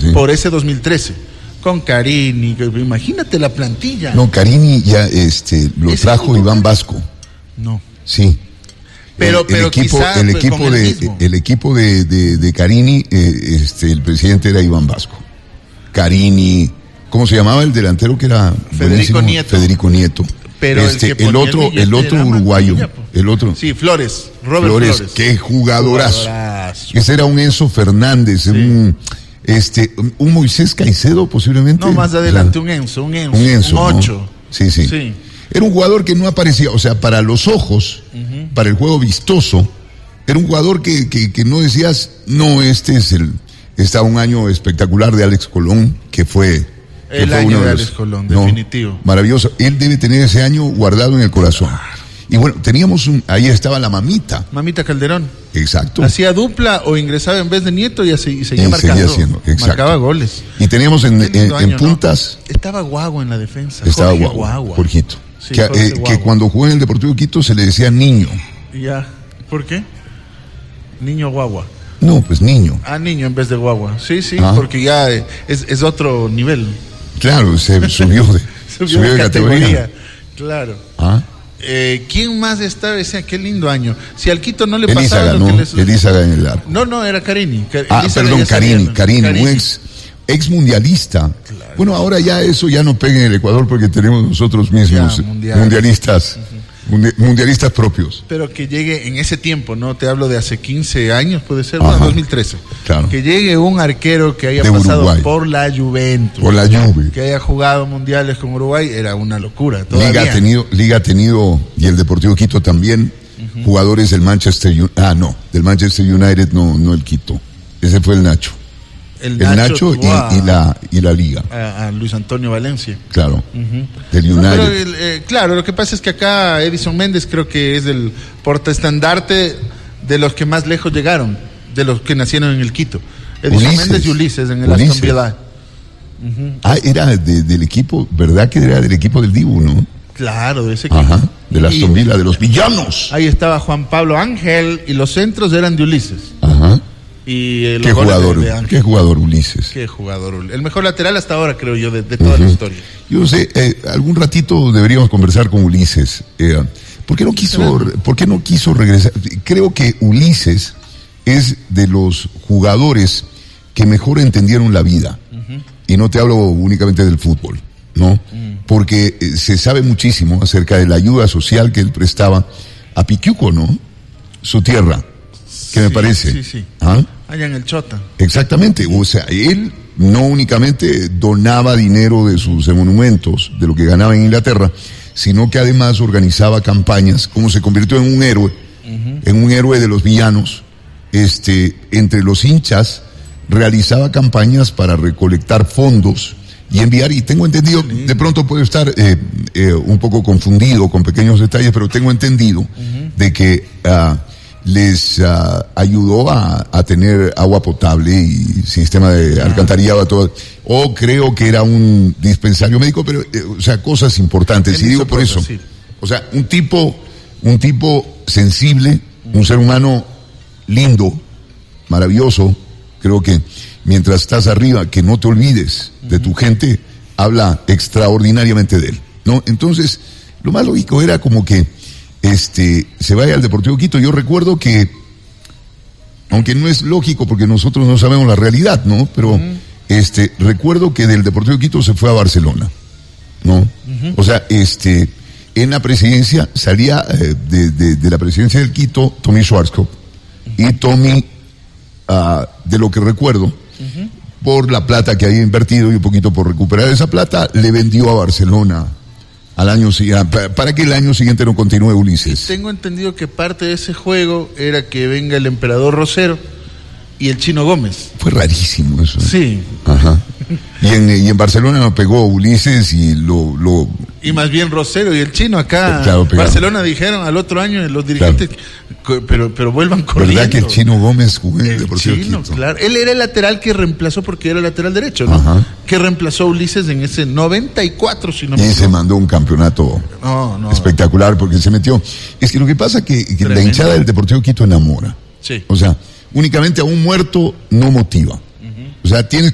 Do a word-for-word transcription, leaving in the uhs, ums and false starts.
sí. por ese dos mil trece. Con Carini, imagínate la plantilla. No, Carini ya este, lo ¿Ese trajo tipo? Iván Vasco. No. Sí. Pero, el, el pero equipo, quizá el con equipo el de mismo. el equipo de, de, de Carini, eh, este, el presidente era Iván Vasco. Carini, ¿cómo se llamaba el delantero que era Federico buenísimo? Nieto. Federico Nieto. Pero este, el, que el ponía otro, billete el otro era uruguayo, Mantilla, po. el otro. Sí, Flores, Robert Flores, Flores. qué jugadorazo. Jugadorazo. Ese era un Enzo Fernández, Sí. un este, un Moisés Caicedo posiblemente. No, más adelante, O un Enzo, un Enzo, sea, un Enzo, un ¿no? ocho. Sí, sí, Sí. Era un jugador que no aparecía, o sea, para los ojos, uh-huh. para el juego vistoso, era un jugador que, que, que no decías, no, este es el, está un año espectacular de Alex Colón, que fue... Que El fue año uno de los, Alex Colón, no, definitivo. Maravilloso. Él debe tener ese año guardado en el corazón. Y bueno, teníamos un, ahí estaba la mamita. Mamita Calderón. Exacto. Hacía dupla o ingresaba en vez de Nieto y, así, y seguía Y marcando. seguía haciendo, exacto. Marcaba goles. Y teníamos en, Qué lindo en, año, en puntas. ¿no? Estaba Guagua en la defensa. Estaba Jorge Guagua, Guagua. Jorgito. Sí, que, Jorge eh, Guagua. que cuando jugó en el Deportivo Quito se le decía niño. Ya. ¿Por qué? Niño Guagua. No, pues niño. Ah, niño en vez de Guagua. Sí, sí, Ah. porque ya eh, es, es otro nivel. Claro, se subió de, Subió subió de de categoría. categoría. Claro. ¿Ah? Eh, ¿Quién más estaba? Decía, qué lindo año. Si al Quito no le pasaba Elízaga, lo ¿no? que les... Elízaga en el arco. No, no, era Carini. Car- Ah, Elízaga perdón, ya Carini, sabía, ¿no? Carini, Carini. un ex, ex mundialista. Claro. Bueno, ahora ya eso ya no pega en el Ecuador porque tenemos nosotros mismos Ya, mundial. mundialistas, uh-huh. mundi- mundialistas propios. Pero que llegue en ese tiempo, ¿no? Te hablo de hace quince años, puede ser, Ajá. bueno, dos mil trece. Claro. Que llegue un arquero que haya De pasado Uruguay. por la Juventus. Por la Juve. Que haya jugado mundiales con Uruguay, era una locura. Todavía. Liga ha tenido, Liga ha tenido, y el Deportivo Quito también, uh-huh. jugadores del Manchester United. Ah, no, del Manchester United, no, no el Quito. Ese fue el Nacho. El El Nacho, Nacho y, a, y la y la Liga. A, a Luis Antonio Valencia. Claro. Uh-huh. Del No, United. pero el, eh, claro, lo que pasa es que acá Edison Méndez creo que es el portaestandarte de los que más lejos llegaron, de los que nacieron en el Quito. Edison Ulises. Méndez y Ulises en el Ulises. Aston Villa. Uh-huh. Ah, era de, del equipo, ¿verdad que era del equipo del Dibu, no? Claro, de ese equipo. Ajá, de la Y Aston Villa, de los villanos. ahí estaba Juan Pablo Ángel y los centros eran de Ulises. Ajá. Y eh, los Qué goles jugador, de, de Ángel. qué jugador Ulises. Qué jugador. El mejor lateral hasta ahora, creo yo, de, de toda Uh-huh. la historia. Yo sé, eh, algún ratito deberíamos conversar con Ulises. Eh, ¿Por qué no quiso, por qué no quiso regresar? Creo que Ulises es de los jugadores que mejor entendieron la vida. Uh-huh. Y no te hablo únicamente del fútbol, ¿no? Uh-huh. Porque eh, se sabe muchísimo acerca de la ayuda social que él prestaba a Piquiuco, ¿no? Su tierra, que me Sí, parece. Sí, sí. ¿Ah? Allá en el Chota. Exactamente, o sea, él no únicamente donaba dinero de sus monumentos, de lo que ganaba en Inglaterra, sino que además organizaba campañas, como se convirtió en un héroe, uh-huh. en un héroe de los villanos, este, entre los hinchas, realizaba campañas para recolectar fondos y enviar, y tengo entendido, de pronto puedo estar eh, eh, un poco confundido con pequeños detalles, pero tengo entendido uh-huh. de que uh, les uh, ayudó a, a tener agua potable y sistema de ah. alcantarillado a todo, o creo que era un dispensario médico, pero eh, o sea, cosas importantes, y digo por eso, sí. O sea, un tipo, un tipo sensible, uh-huh. un ser humano lindo, maravilloso. Creo que mientras estás arriba, que no te olvides uh-huh. de tu gente, habla extraordinariamente de él, ¿no? Entonces, lo más lógico era como que este se vaya al Deportivo Quito. Yo recuerdo que, aunque no es lógico porque nosotros no sabemos la realidad, ¿no? Pero uh-huh. este recuerdo que del Deportivo Quito se fue a Barcelona, ¿no? Uh-huh. O sea, este en la presidencia salía eh, de, de, de la presidencia del Quito Tommy Schwarzkopf uh-huh. y Tommy Uh, de lo que recuerdo, uh-huh. por la plata que había invertido y un poquito por recuperar esa plata, le vendió a Barcelona al año siguiente, para que el año siguiente no continúe Ulises. Y tengo entendido que parte de ese juego era que venga el emperador Rosero y el Chino Gómez. Fue rarísimo eso. Sí. Ajá. Y en, y en Barcelona lo pegó Ulises y lo... lo y más bien Rosero y el Chino acá. Claro, Barcelona dijeron al otro año los dirigentes, claro. pero, pero vuelvan corriendo. ¿Verdad que el Chino Gómez jugó en el Deportivo Chino, Quito? Claro. Él era el lateral que reemplazó, porque era el lateral derecho, ¿no? Ajá. Que reemplazó a Ulises en ese noventa y cuatro, si no me Y equivoco. se mandó un campeonato no, no, espectacular porque se metió. Es que lo que pasa es que, que la hinchada del Deportivo Quito enamora. Sí. O sea, únicamente a un muerto no motiva. Uh-huh. O sea, tienes